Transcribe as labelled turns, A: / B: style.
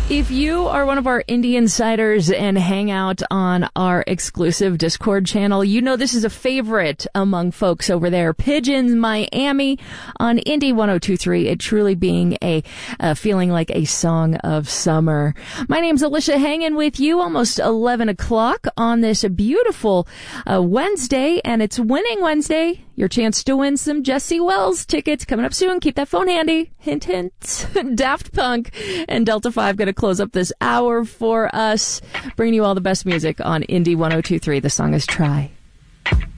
A: If you are one of our indie insiders and hang out on our exclusive Discord channel, you know this is a favorite among folks over there. Pigeons Miami on Indie 102.3. It truly being a feeling like a song of summer. My name's Alicia, hanging with you almost 11 o'clock on this beautiful Wednesday, and it's Winning Wednesday. Your chance to win some Jesse Wells tickets coming up soon. Keep that phone handy. Hint, hint. Daft Punk and Delta 5 going to close up this hour for us, bringing you all the best music on Indie 102.3. The song is Try.